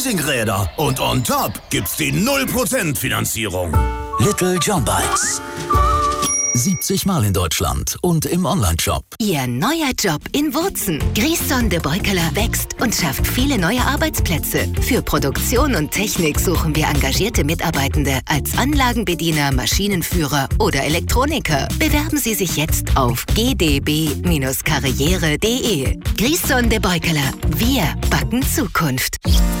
Leasingräder. Und on top gibt's die 0% Finanzierung. Little John Bikes. 70 Mal in Deutschland und im Onlineshop. Ihr neuer Job in Wurzen. Griesson de Beukeler wächst und schafft viele neue Arbeitsplätze. Für Produktion und Technik suchen wir engagierte Mitarbeitende als Anlagenbediener, Maschinenführer oder Elektroniker. Bewerben Sie sich jetzt auf gdb-karriere.de. Griesson de Beukeler. Wir backen Zukunft.